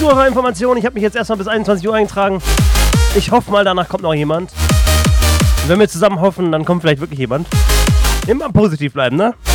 Zuhörerinformation. Ich habe mich jetzt erstmal bis 21 Uhr eingetragen. Ich hoffe mal, danach kommt noch jemand. Und wenn wir zusammen hoffen, dann kommt vielleicht wirklich jemand. Immer positiv bleiben, ne?